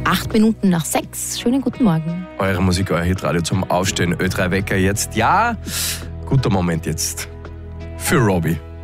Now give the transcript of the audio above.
8 Minuten nach 6. Schönen guten Morgen. Eure Musik, euer Hitradio zum Aufstehen. Ö3 Wecker jetzt. Ja, guter Moment jetzt für Robbie.